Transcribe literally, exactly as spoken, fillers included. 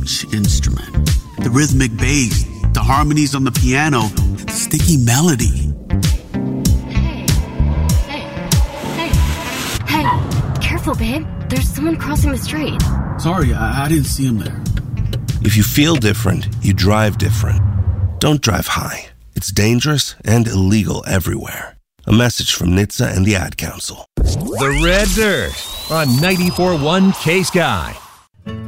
each instrument. The rhythmic bass, the harmonies on the piano, the sticky melody. Hey, hey, hey, hey, careful, babe. There's someone crossing the street. Sorry, I, I didn't see him there. If you feel different, you drive different. Don't drive high. It's dangerous and illegal everywhere. A message from N H T S A and the Ad Council. The Red Dirt on ninety-four point one K-Sky.